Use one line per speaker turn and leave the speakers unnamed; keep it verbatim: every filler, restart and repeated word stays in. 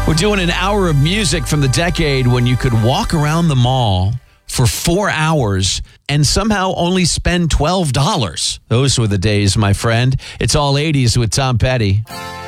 We're doing an hour of music from the decade when you could walk around the mall for four hours and somehow only spend twelve dollars. Those were the days, my friend. It's all eighties with Tom Petty.